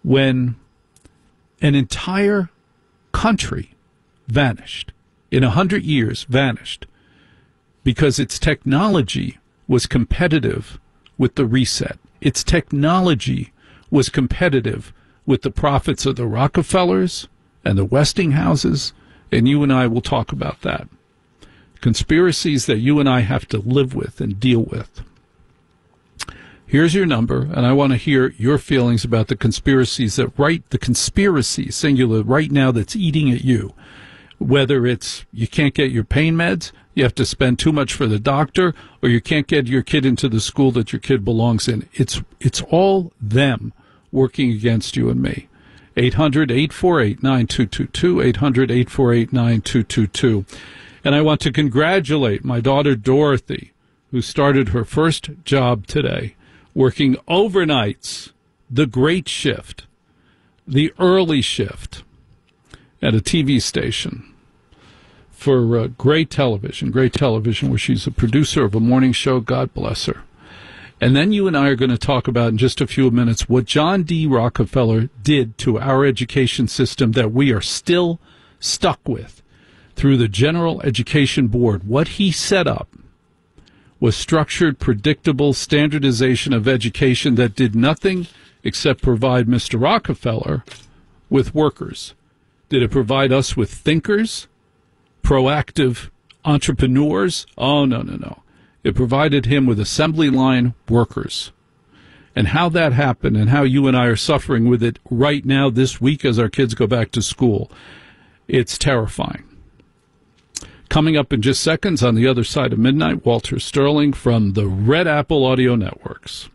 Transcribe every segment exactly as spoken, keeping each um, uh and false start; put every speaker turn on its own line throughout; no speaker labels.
when an entire country vanished, in a hundred years vanished, because its technology was competitive with the reset. Its technology was competitive with the profits of the Rockefellers and the Westinghouses, and you and I will talk about that. Conspiracies that you and I have to live with and deal with. Here's your number, and I want to hear your feelings about the conspiracies that right, the conspiracy, singular, right now that's eating at you. Whether it's you can't get your pain meds, you have to spend too much for the doctor, or you can't get your kid into the school that your kid belongs in. It's it's all them working against you and me. eight hundred, eight four eight, nine two two two, eight hundred, eight four eight, nine two two two. And I want to congratulate my daughter Dorothy, who started her first job today, working overnights, the great shift, the early shift at a T V station for uh, great television, great television, where she's a producer of a morning show. God bless her. And then you and I are going to talk about in just a few minutes what John D. Rockefeller did to our education system that we are still stuck with through the General Education Board. What he set up was structured, predictable standardization of education that did nothing except provide Mister Rockefeller with workers. Did it provide us with thinkers, proactive entrepreneurs? Oh, no, no, no. It provided him with assembly line workers. And how that happened and how you and I are suffering with it right now this week as our kids go back to school, it's terrifying. Coming up in just seconds on the other side of midnight, Walter Sterling from the Red Apple Audio Networks.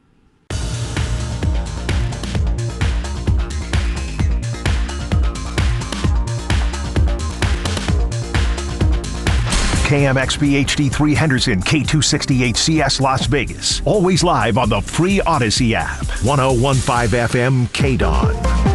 K M X B H D three Henderson, K two sixty-eight C S Las Vegas. Always live on the free Odyssey app. ten fifteen F M K D O N.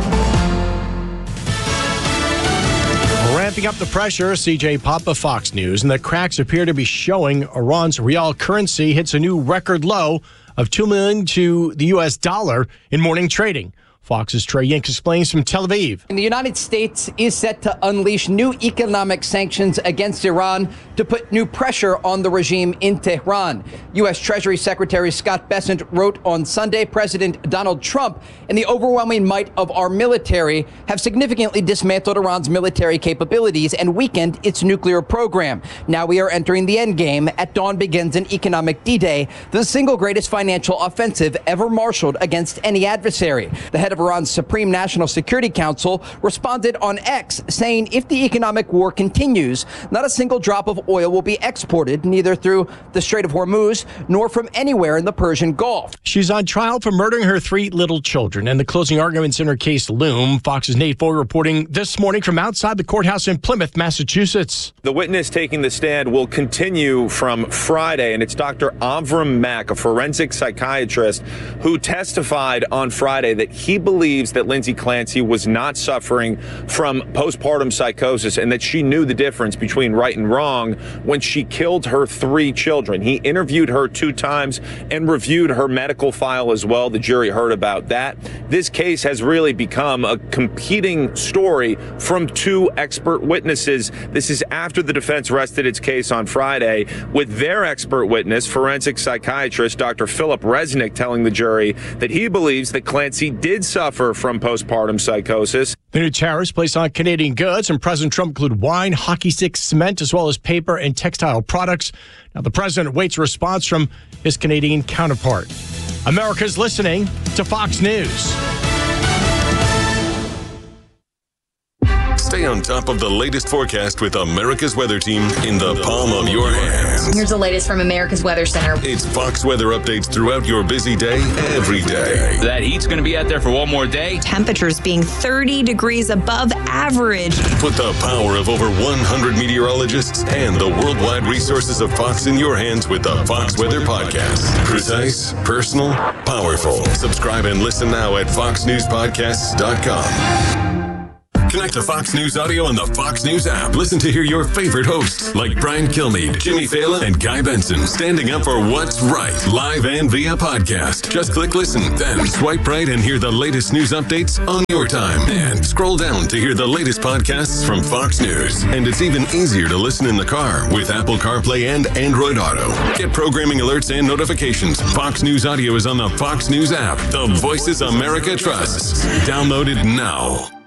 Ramping up the pressure, C J Papa, Fox News, and the cracks appear to be showing. Iran's real currency hits a new record low of two million dollars to the U S dollar in morning trading. Fox's Trey Yink explains from Tel Aviv.
And the United States is set to unleash new economic sanctions against Iran to put new pressure on the regime in Tehran. U S. Treasury Secretary Scott Bessent wrote on Sunday, President Donald Trump and the overwhelming might of our military have significantly dismantled Iran's military capabilities and weakened its nuclear program. Now we are entering the end game. At dawn begins an economic D-Day, the single greatest financial offensive ever marshaled against any adversary. The head of Iran's Supreme National Security Council responded on X, saying if the economic war continues, not a single drop of oil will be exported, neither through the Strait of Hormuz nor from anywhere in the Persian Gulf.
She's on trial for murdering her three little children, and the closing arguments in her case loom. Fox's Nate Foy reporting this morning from outside the courthouse in Plymouth, Massachusetts.
The witness taking the stand will continue from Friday, and it's Doctor Avram Mack, a forensic psychiatrist, who testified on Friday that he believes that Lindsay Clancy was not suffering from postpartum psychosis and that she knew the difference between right and wrong when she killed her three children. He interviewed her two times and reviewed her medical file as well. The jury heard about that. This case has really become a competing story from two expert witnesses. This is after the defense rested its case on Friday with their expert witness, forensic psychiatrist Doctor Philip Resnick, telling the jury that he believes that Clancy did suffer from postpartum psychosis.
The new tariffs placed on Canadian goods from President Trump include wine, hockey sticks, cement, as well as paper and textile products. Now, the president waits a response from his Canadian counterpart. America's listening to Fox News.
Stay on top of the latest forecast with America's Weather Team in the palm of your hands.
Here's the latest from America's Weather Center.
It's Fox weather updates throughout your busy day, every day.
That heat's going to be out there for one more day.
Temperatures being thirty degrees above average.
Put the power of over one hundred meteorologists and the worldwide resources of Fox in your hands with the Fox Weather Podcast. Precise, personal, powerful. Subscribe and listen now at fox news podcasts dot com. Connect to Fox News Audio on the Fox News app. Listen to hear your favorite hosts like Brian Kilmeade, Jimmy Fallon, and Guy Benson standing up for what's right, live and via podcast. Just click listen, then swipe right and hear the latest news updates on your time. And scroll down to hear the latest podcasts from Fox News. And it's even easier to listen in the car with Apple CarPlay and Android Auto. Get programming alerts and notifications. Fox News Audio is on the Fox News app. The voices America trusts. Download it now.